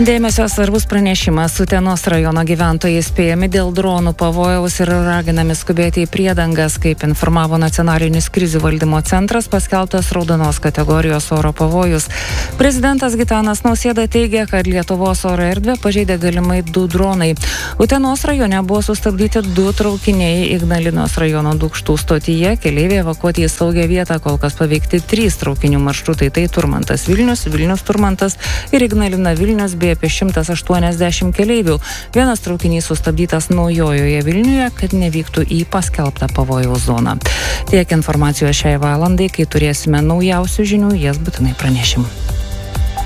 Dėmesio svarbus pranešimas. Utenos rajono gyventojai įspėjami dėl dronų pavojaus ir raginami skubėti į priedangas. Kaip informavo Nacionalinis krizių valdymo centras, paskelbtas raudonos kategorijos oro pavojus. Prezidentas Gitanas Nausėda teigia, kad Lietuvos oro erdvę pažeidė galimai 2 dronai. Utenos rajone buvo sustabdyti 2 traukiniai Ignalinos rajono Dūkštų stotyje. Keleiviai evakuoti į saugią vietą, kol kas paveikti 3 traukinių maršrutai. Tai Turmantas Vilnius, Vilnius Turmantas ir Ignalina Vilnius bei apie 180 keleivių. Vienas traukinys sustabdytas Naujojoje Vilniuje, kad nevyktų į paskelbtą pavojaus zoną. Tiek informacijos šiai valandai, kai turėsime naujausių žinių, jas būtinai pranešim.